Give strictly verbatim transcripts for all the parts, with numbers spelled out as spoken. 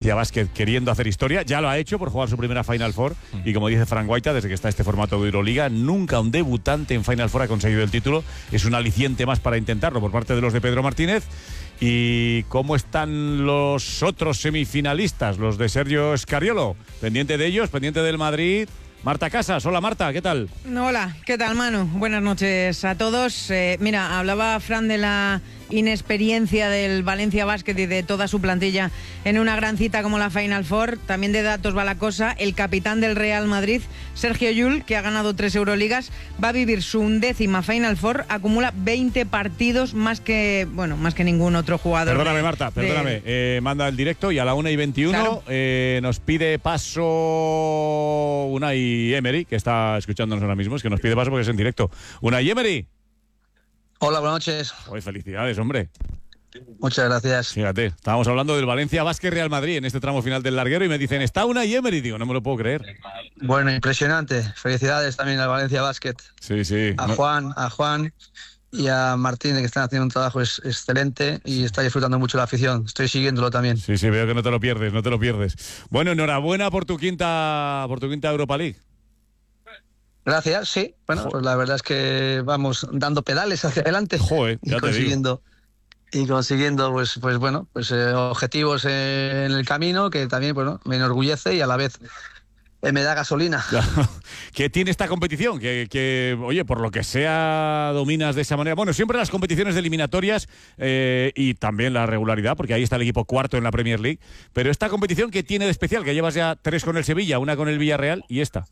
Valencia Basket queriendo hacer historia. Ya lo ha hecho por jugar su primera Final Four. Y como dice Frank Guaita, desde que está este formato de Euroliga, nunca un debutante en Final Four ha conseguido el título. Es un aliciente más para intentarlo por parte de los de Pedro Martínez. ¿Y cómo están los otros semifinalistas? Los de Sergio Scariolo. Pendiente de ellos, pendiente del Madrid. Marta Casas, hola Marta, ¿qué tal? Hola, ¿qué tal Manu? Buenas noches a todos. Eh, mira, hablaba Fran de la inexperiencia del Valencia Basket y de toda su plantilla en una gran cita como la Final Four. También de datos va la cosa. El capitán del Real Madrid, Sergio Llull, que ha ganado tres Euroligas, va a vivir su undécima Final Four, acumula veinte partidos más que, bueno, más que ningún otro jugador. Perdóname de, Marta, perdóname. De... Eh, manda el directo y a la una y veintiuno claro. eh, nos pide paso Unai Emery, que está escuchándonos ahora mismo, es que nos pide paso porque es en directo. Unai Emery. Hola, buenas noches. Oye, felicidades, hombre. Muchas gracias. Fíjate, estábamos hablando del Valencia Basket Real Madrid en este tramo final del larguero y me dicen, ¿está Unai Emery? Digo, no me lo puedo creer. Bueno, impresionante. Felicidades también al Valencia Basket. Sí, sí. A no... Juan, a Juan y a Martín, que están haciendo un trabajo es, excelente y está disfrutando mucho la afición. Estoy siguiéndolo también. Sí, sí, veo que no te lo pierdes, no te lo pierdes. Bueno, enhorabuena por tu quinta, por tu quinta Europa League. Gracias, sí. Bueno, pues la verdad es que vamos dando pedales hacia adelante. Joder, ya y consiguiendo, te digo. y consiguiendo, pues, pues bueno, pues eh, objetivos eh, en el camino que también, bueno, me enorgullece y a la vez eh, me da gasolina. Claro. ¿Qué tiene esta competición? Que, que, oye, por lo que sea, dominas de esa manera. Bueno, siempre las competiciones de eliminatorias eh, y también la regularidad, porque ahí está el equipo cuarto en la Premier League. Pero esta competición, ¿qué tiene de especial? Que llevas ya tres con el Sevilla, una con el Villarreal y esta.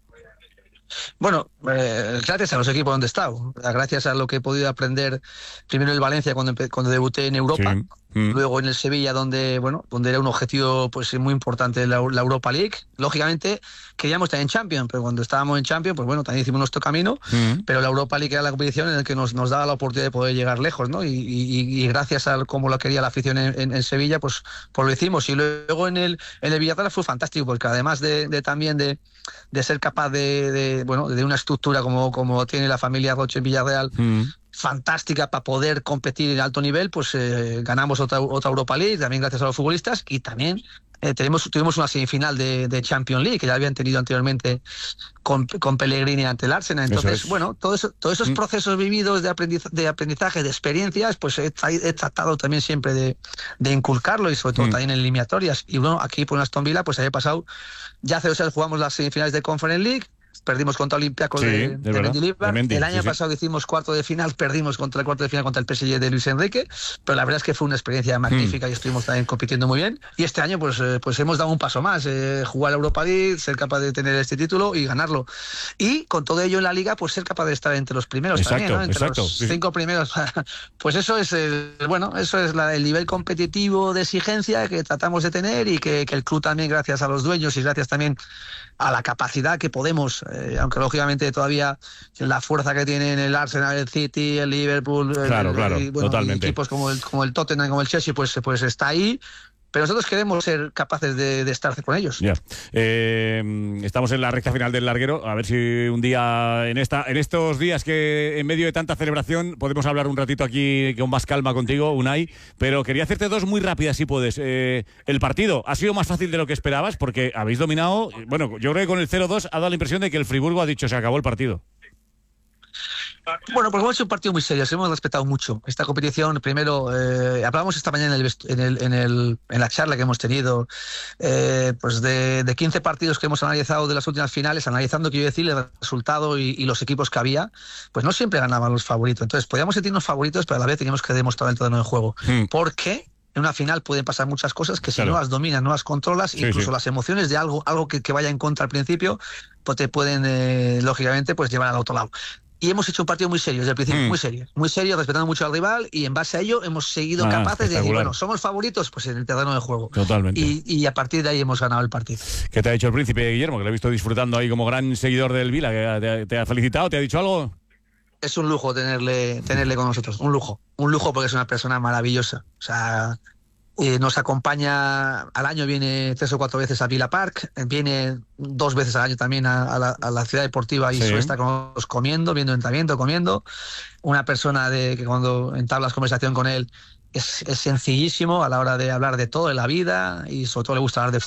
Bueno, eh, gracias a los equipos donde he estado, gracias a lo que he podido aprender primero en el Valencia cuando, cuando debuté en Europa, sí. mm. luego en el Sevilla donde bueno donde era un objetivo pues muy importante la, la Europa League. Lógicamente queríamos estar en Champions, pero cuando estábamos en Champions, pues bueno, también hicimos nuestro camino, mm. pero la Europa League era la competición en la que nos, nos daba la oportunidad de poder llegar lejos, ¿no? Y, y, y gracias a cómo lo quería la afición en, en, en Sevilla, pues, pues lo hicimos. Y luego en el, en el Villarreal fue fantástico, porque además de, de también de, de ser capaz de, de bueno de una estructura como, como tiene la familia Roche en Villarreal, mm. fantástica para poder competir en alto nivel, pues eh, ganamos otra, otra Europa League, también gracias a los futbolistas, y también eh, tenemos, tuvimos una semifinal de, de Champions League que ya habían tenido anteriormente con, con Pellegrini ante el Arsenal. Entonces, es. bueno, todo eso, todos esos mm. procesos vividos de aprendizaje, de aprendizaje, de experiencias, pues he, he tratado también siempre de, de inculcarlo, y sobre todo mm. también en eliminatorias. Y bueno, aquí por Aston Villa, pues había pasado, ya hace dos años jugamos las semifinales de Conference League, perdimos contra Olympiacos sí, de, de, de Mendilibar. El año sí, pasado sí. hicimos cuarto de final, perdimos contra el cuarto de final contra el P S G de Luis Enrique, pero la verdad es que fue una experiencia magnífica mm. y estuvimos también compitiendo muy bien. Y este año pues, eh, pues hemos dado un paso más, eh, jugar a Europa League, ser capaz de tener este título y ganarlo. Y con todo ello en la Liga, pues ser capaz de estar entre los primeros exacto, también, ¿no? Entre exacto, los sí. cinco primeros. Pues eso es el, bueno, eso es la, el nivel competitivo de exigencia que tratamos de tener, y que, que el club también, gracias a los dueños y gracias también a la capacidad que podemos, eh, aunque lógicamente todavía la fuerza que tienen el Arsenal, el City, el Liverpool, claro, el, claro, y, bueno, totalmente. Y equipos como el, como el Tottenham, como el Chelsea, pues, pues está ahí. Pero nosotros queremos ser capaces de, de estar con ellos. Ya. Eh, estamos en la recta final del larguero. A ver si un día, en esta, en estos días que en medio de tanta celebración, podemos hablar un ratito aquí con más calma contigo, Unai. Pero quería hacerte dos muy rápidas, si puedes. Eh, el partido ha sido más fácil de lo que esperabas, porque habéis dominado. Bueno, yo creo que con el cero dos ha dado la impresión de que el Friburgo ha dicho se acabó el partido. Bueno, pues hemos hecho un partido muy serio, hemos respetado mucho esta competición. Primero, eh, hablábamos esta mañana en, el, en, el, en, el, en la charla que hemos tenido, eh, pues de, de quince partidos que hemos analizado de las últimas finales, analizando, quiero decir, el resultado y, y los equipos que había, pues no siempre ganaban los favoritos. Entonces, podíamos sentirnos favoritos, pero a la vez teníamos que demostrar el terreno de juego. Hmm. ¿Por qué? En una final pueden pasar muchas cosas que si claro. no las dominas, no las controlas, sí, incluso sí. las emociones de algo, algo que, que vaya en contra al principio, pues te pueden, eh, lógicamente, pues llevar al otro lado. Y hemos hecho un partido muy serio desde el principio, mm. muy serio, muy serio, respetando mucho al rival, y en base a ello hemos seguido ah, capaces de decir, bueno, somos favoritos, pues en el terreno de juego. Totalmente. Y, y a partir de ahí hemos ganado el partido. ¿Qué te ha dicho el príncipe Guillermo, que lo he visto disfrutando ahí como gran seguidor del Vila? Que te, te ha felicitado, ¿te ha dicho algo? Es un lujo tenerle, tenerle con nosotros, un lujo, un lujo porque es una persona maravillosa. O sea, eh, nos acompaña al año, viene tres o cuatro veces a Villa Park, viene dos veces al año también a, a, la, a la ciudad deportiva, y sí. suele estar con nosotros comiendo, viendo entrenamiento, comiendo. Una persona de que cuando entablas conversación con él es, es sencillísimo a la hora de hablar de todo, de la vida, y sobre todo le gusta hablar de